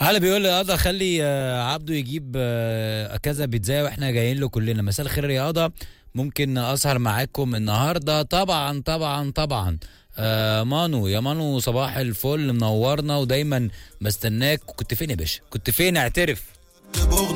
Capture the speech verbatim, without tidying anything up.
علي بيقول لي ياضا خلي آه، عبده يجيب آه، كذا بيتزاية واحنا جايين له كلنا. مساء الخير يا ياضا، ممكن اسهر معاكم النهارده؟ طبعا طبعا طبعا. آه مانو، يا مانو صباح الفل، منورنا ودايما بستناك. كنت فين يا باشا؟ كنت فين؟ اعترف.